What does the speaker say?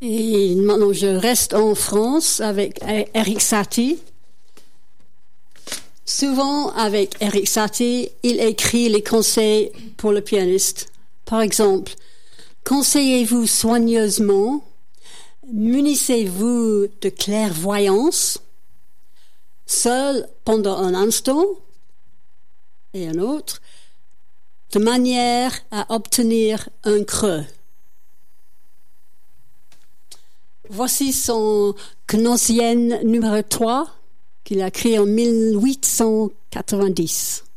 Et maintenant, je reste en France avec Erik Satie. Souvent, avec Erik Satie, il écrit les conseils pour le pianiste. Par exemple, conseillez-vous soigneusement, munissez-vous de clairvoyance, seul pendant un instant et un autre, de manière à obtenir un creux. Voici son Gnossienne numéro 3 qu'il a créé en 1890.